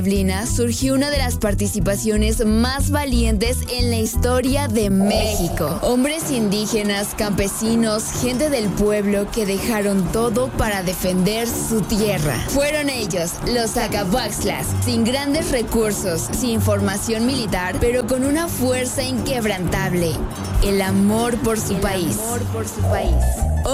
surgió una de las participaciones más valientes en la historia de México. Hombres indígenas, campesinos, gente del pueblo que dejaron todo para defender su tierra. Fueron ellos, los Acahuaxtlas, sin grandes recursos, sin formación militar, pero con una fuerza inquebrantable, el amor por su país.